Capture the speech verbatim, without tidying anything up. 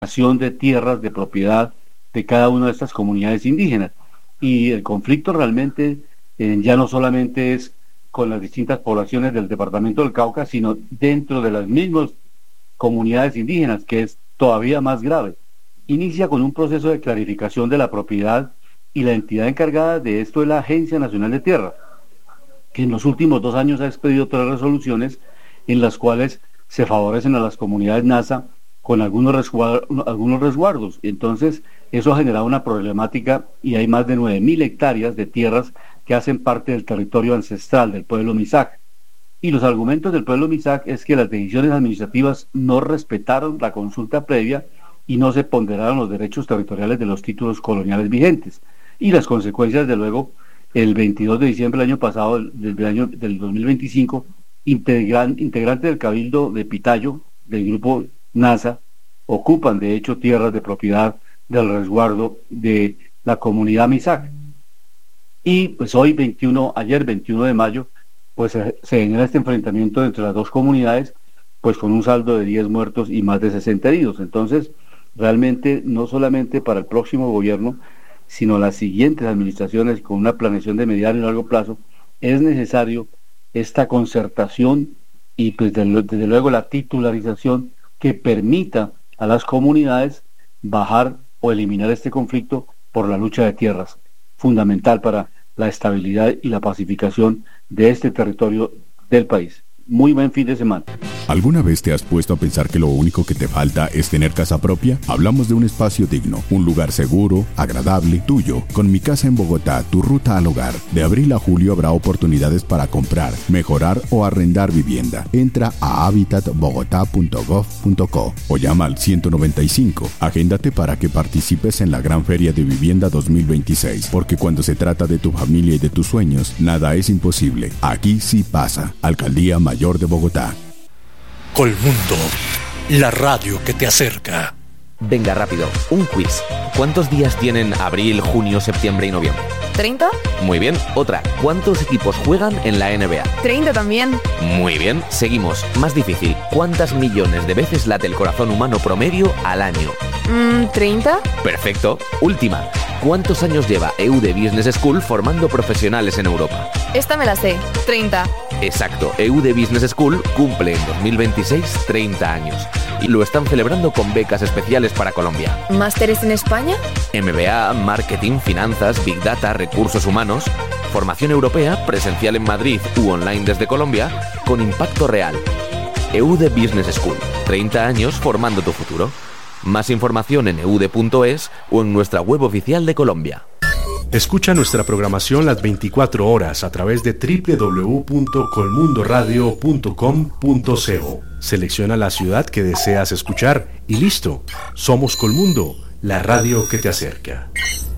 de tierras de propiedad de cada una de estas comunidades indígenas. Y el conflicto realmente eh, ya no solamente es con las distintas poblaciones del departamento del Cauca, sino dentro de las mismas comunidades indígenas, que es todavía más grave. Inicia con un proceso de clarificación de la propiedad, y la entidad encargada de esto es la Agencia Nacional de Tierra, que en los últimos dos años ha expedido tres resoluciones en las cuales se favorecen a las comunidades Nasa con algunos resguardos, algunos resguardos. Entonces, eso ha generado una problemática y hay más de nueve mil hectáreas de tierras que hacen parte del territorio ancestral del pueblo Misak. Y los argumentos del pueblo Misak es que las decisiones administrativas no respetaron la consulta previa y no se ponderaron los derechos territoriales de los títulos coloniales vigentes. Y las consecuencias, de luego, el veintidós de diciembre del año pasado, del año del dos mil veinticinco, integran, integrantes del Cabildo de Pitayo, del grupo Nasa, ocupan de hecho tierras de propiedad del resguardo de la comunidad Misak. Y pues hoy veintiuno, ayer veintiuno de mayo, pues se, se genera este enfrentamiento entre las dos comunidades, pues con un saldo de diez muertos y más de sesenta heridos. Entonces, realmente no solamente para el próximo gobierno, sino las siguientes administraciones, con una planeación de mediano y largo plazo, es necesario esta concertación y pues desde, desde luego la titularización que permita a las comunidades bajar o eliminar este conflicto por la lucha de tierras, fundamental para la estabilidad y la pacificación de este territorio del país. Muy buen fin de semana. ¿Alguna vez te has puesto a pensar que lo único que te falta es tener casa propia? Hablamos de un espacio digno, un lugar seguro, agradable, tuyo. Con Mi Casa en Bogotá, tu ruta al hogar. De abril a julio habrá oportunidades para comprar, mejorar o arrendar vivienda. Entra a habitat bogotá punto gov punto co o llama al ciento noventa y cinco. Agéndate para que participes en la Gran Feria de Vivienda dos mil veintiséis, porque cuando se trata de tu familia y de tus sueños, nada es imposible. Aquí sí pasa. Alcaldía Mayor de Bogotá. Colmundo, la radio que te acerca. Venga, rápido, un quiz. ¿Cuántos días tienen abril, junio, septiembre y noviembre? ¿treinta? Muy bien. Otra, ¿cuántos equipos juegan en la N B A? treinta también. Muy bien. Seguimos. Más difícil. ¿Cuántas millones de veces late el corazón humano promedio al año? Mm, ¿treinta? Perfecto. Última. ¿Cuántos años lleva E U D Business School formando profesionales en Europa? Esta me la sé. treinta. Exacto. E U D Business School cumple en dos mil veintiséis treinta años. Y lo están celebrando con becas especiales para Colombia. ¿Másteres en España? M B A, Marketing, Finanzas, Big Data, Recursos Humanos. Formación europea, presencial en Madrid u online desde Colombia, con impacto real. E U D Business School. treinta años formando tu futuro. Más información en e u d punto es o en nuestra web oficial de Colombia. Escucha nuestra programación las veinticuatro horas a través de doble u doble u doble u punto colmundoradio punto com punto co. Selecciona la ciudad que deseas escuchar y listo. Somos Colmundo, la radio que te acerca.